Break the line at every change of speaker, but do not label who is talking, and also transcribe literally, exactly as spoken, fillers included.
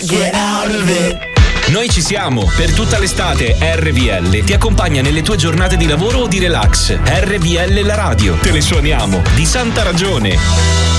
Get out of it.
Noi ci siamo, per tutta l'estate R V L ti accompagna nelle tue giornate di lavoro o di relax. R V L la radio, te le suoniamo, di santa ragione.